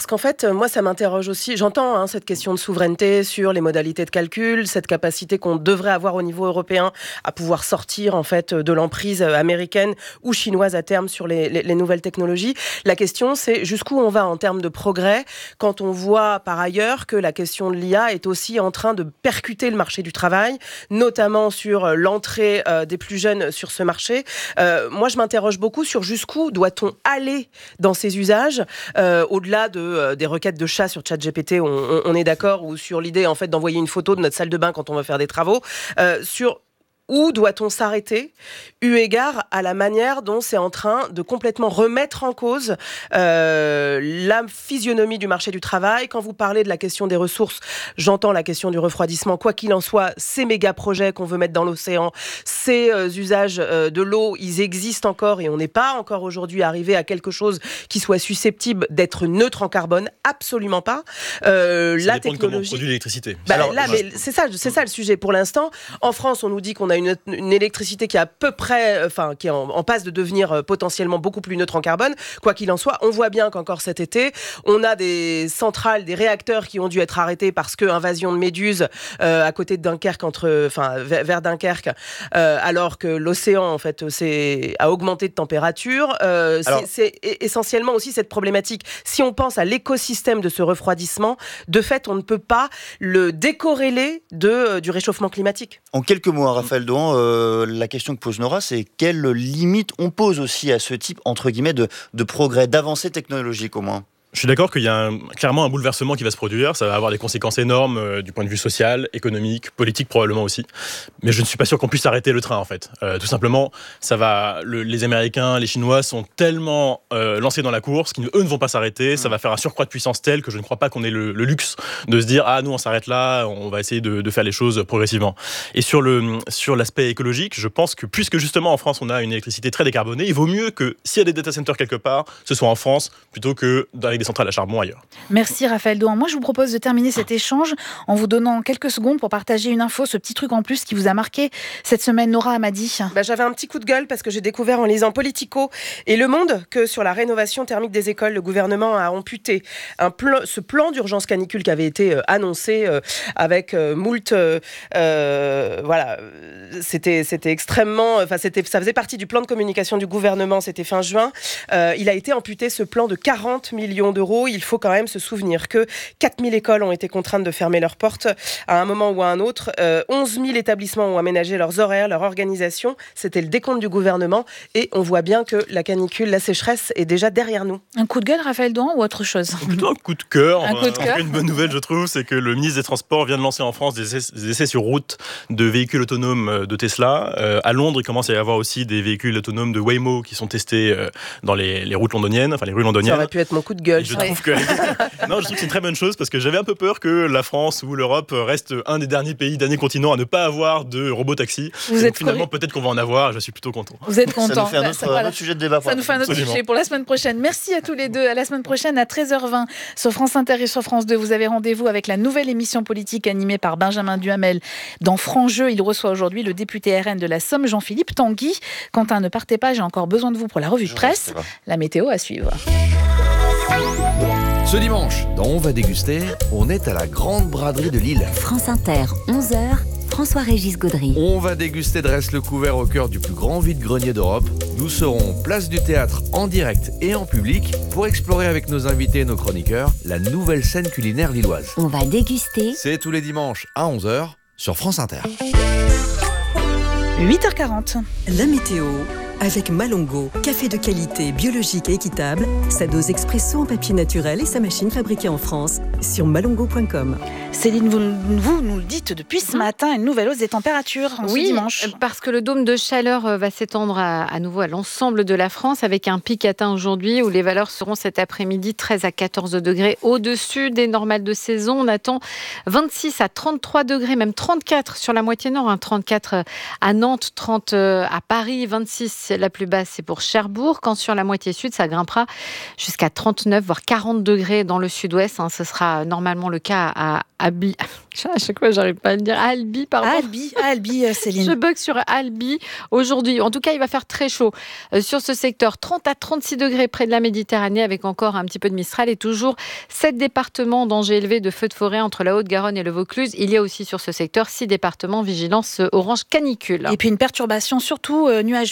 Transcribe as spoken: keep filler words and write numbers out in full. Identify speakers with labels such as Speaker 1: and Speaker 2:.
Speaker 1: parce qu'en fait, moi, ça m'interroge aussi. J'entends hein, cette question de souveraineté sur les modalités de calcul, cette capacité qu'on devrait avoir au niveau européen à pouvoir sortir en fait de l'emprise américaine ou chinoise à terme sur les, les, les nouvelles technologies. La question, c'est jusqu'où on va en termes de progrès quand on voit par ailleurs que la question de l'I A est aussi en train de percuter le marché du travail, notamment sur l'entrée euh, des plus jeunes sur ce marché. Euh, moi, je m'interroge beaucoup sur jusqu'où doit-on aller dans ces usages, euh, au-delà de, euh, des requêtes de chat sur ChatGPT, on, on, on est d'accord, ou sur l'idée en fait d'envoyer une photo de notre salle de bain quand on va faire des travaux, euh, sur où doit-on s'arrêter, eu égard à la manière dont c'est en train de complètement remettre en cause euh, la physionomie du marché du travail. Quand vous parlez de la question des ressources, j'entends la question du refroidissement. Quoi qu'il en soit, ces méga-projets qu'on veut mettre dans l'océan, ces euh, usages euh, de l'eau, ils existent encore et on n'est pas encore aujourd'hui arrivé à quelque chose qui soit susceptible d'être neutre en carbone. Absolument pas.
Speaker 2: Euh, ça la dépend technologie... de comment on produit l'électricité.
Speaker 1: Bah, Alors, là, mais c'est ça, c'est ça le sujet. Pour l'instant, en France, on nous dit qu'on a Une, une électricité qui est à peu près, enfin, qui est en, en passe de devenir potentiellement beaucoup plus neutre en carbone. Quoi qu'il en soit, on voit bien qu'encore cet été, on a des centrales, des réacteurs qui ont dû être arrêtés parce que invasion de méduses euh, à côté de Dunkerque, entre, enfin, vers, vers Dunkerque, euh, alors que l'océan, en fait, c'est, a augmenté de température. Euh, Alors... c'est, c'est essentiellement aussi cette problématique. Si on pense à l'écosystème de ce refroidissement, de fait, on ne peut pas le décorréler de, euh, du réchauffement climatique.
Speaker 3: En quelques mots, Raphaël Dohan, euh, la question que pose Nora, c'est quelles limites on pose aussi à ce type, entre guillemets, de, de progrès, d'avancées technologiques au moins ?
Speaker 2: Je suis d'accord qu'il y a un, clairement un bouleversement qui va se produire. Ça va avoir des conséquences énormes euh, du point de vue social, économique, politique probablement aussi. Mais je ne suis pas sûr qu'on puisse arrêter le train en fait. Euh, tout simplement, ça va. Le, les Américains, les Chinois sont tellement euh, lancés dans la course qu'eux ne vont pas s'arrêter. Mmh. Ça va faire un surcroît de puissance tel que je ne crois pas qu'on ait le, le luxe de se dire ah nous on s'arrête là, on va essayer de, de faire les choses progressivement. Et sur le sur l'aspect écologique, je pense que puisque justement en France on a une électricité très décarbonée, il vaut mieux que s'il y a des data centers quelque part, ce soit en France plutôt que avec des centrales à charbon ailleurs.
Speaker 4: Merci Raphaël Dohan. Moi je vous propose de terminer cet échange en vous donnant quelques secondes pour partager une info, ce petit truc en plus qui vous a marqué cette semaine. Nora Hamadi.
Speaker 1: Bah, j'avais un petit coup de gueule parce que j'ai découvert en lisant Politico et Le Monde que sur la rénovation thermique des écoles, le gouvernement a amputé un plan, ce plan d'urgence canicule qui avait été euh, annoncé euh, avec euh, moult euh, euh, voilà, c'était, c'était extrêmement, enfin c'était, ça faisait partie du plan de communication du gouvernement, c'était fin juin. Euh, il a été amputé ce plan de quarante millions d'euros. Il faut quand même se souvenir que quatre mille écoles ont été contraintes de fermer leurs portes à un moment ou à un autre. Euh, onze mille établissements ont aménagé leurs horaires, leur organisation. C'était le décompte du gouvernement et on voit bien que la canicule, la sécheresse est déjà derrière nous.
Speaker 4: Un coup de gueule, Raphaël Dohan, ou autre chose ?
Speaker 2: Plutôt un coup de cœur.
Speaker 4: Un coup de cœur.
Speaker 2: Une bonne nouvelle, je trouve, c'est que le ministre des Transports vient de lancer en France des essais, des essais sur route de véhicules autonomes de Tesla. Euh, à Londres, il commence à y avoir aussi des véhicules autonomes de Waymo qui sont testés euh, dans les, les routes londoniennes, enfin les rues londoniennes.
Speaker 1: Ça aurait pu être mon coup de gueule.
Speaker 2: Je trouve que non, je trouve que c'est une très bonne chose parce que j'avais un peu peur que la France ou l'Europe reste un des derniers pays, derniers continents à ne pas avoir de robotaxi. Vous êtes finalement, peut-être qu'on va en avoir. Je suis plutôt content.
Speaker 4: Vous êtes content.
Speaker 3: Ça nous fait un autre,
Speaker 4: ça, voilà.
Speaker 3: autre sujet de débat.
Speaker 4: Ça nous fait un autre Absolument. Sujet pour la semaine prochaine. Merci à tous les deux. À la semaine prochaine à treize heures vingt sur France Inter et sur France deux. Vous avez rendez-vous avec la nouvelle émission politique animée par Benjamin Duhamel dans Franc-Jeu. Il reçoit aujourd'hui le député R N de la Somme, Jean-Philippe Tanguy. Quentin, ne partez pas. J'ai encore besoin de vous pour la revue de presse. La météo à suivre.
Speaker 5: Ce dimanche, dans On va déguster, on est à la Grande Braderie de Lille.
Speaker 6: France Inter, onze heures, François-Régis Gaudry.
Speaker 5: On va déguster dresse le couvert au cœur du plus grand vide-grenier d'Europe. Nous serons place du Théâtre en direct et en public pour explorer avec nos invités et nos chroniqueurs la nouvelle scène culinaire lilloise.
Speaker 6: On va déguster.
Speaker 5: C'est tous les dimanches à onze heures sur France Inter.
Speaker 4: huit heures quarante.
Speaker 7: La météo avec Malongo, café de qualité, biologique et équitable, sa dose expresso en papier naturel et sa machine fabriquée en France sur malongo point com.
Speaker 4: Céline, vous, vous nous le dites depuis ce matin, une nouvelle hausse des températures en
Speaker 8: oui,
Speaker 4: ce dimanche.
Speaker 8: Parce que le dôme de chaleur va s'étendre à, à nouveau à l'ensemble de la France avec un pic atteint aujourd'hui où les valeurs seront cet après-midi treize à quatorze degrés au-dessus des normales de saison. On attend vingt-six à trente-trois degrés, même trente-quatre sur la moitié nord, hein, trente-quatre à Nantes, trente à Paris, vingt-six dix. La plus basse, c'est pour Cherbourg. Quand sur la moitié sud, ça grimpera jusqu'à trente-neuf, voire quarante degrés dans le sud-ouest. Hein. Ce sera normalement le cas à Albi. À chaque fois, j'arrive pas à le dire. Albi, pardon.
Speaker 4: Albi, Albi, Céline.
Speaker 8: Je bug sur Albi aujourd'hui. En tout cas, il va faire très chaud euh, sur ce secteur. trente à trente-six degrés près de la Méditerranée, avec encore un petit peu de Mistral et toujours sept départements en danger élevé de feux de forêt entre la Haute-Garonne et le Vaucluse. Il y a aussi sur ce secteur six départements vigilance orange canicule.
Speaker 4: Et puis une perturbation surtout euh, nuageuse